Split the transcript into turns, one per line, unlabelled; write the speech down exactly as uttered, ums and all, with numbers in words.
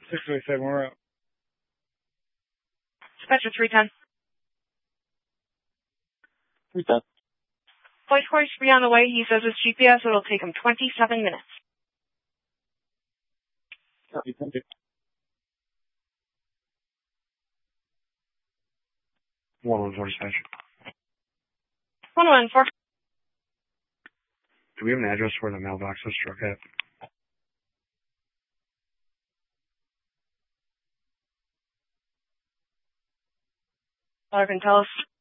six twenty-seven, we're out.
Dispatcher three ten.
three ten.
Flight Corey should be on the way. He says his G P S, it'll take him twenty-seven minutes.
Copy, thank you.
one one four dispatcher.
one one four.
Do we have an address where the mailbox was struck at?
Caller can tell us.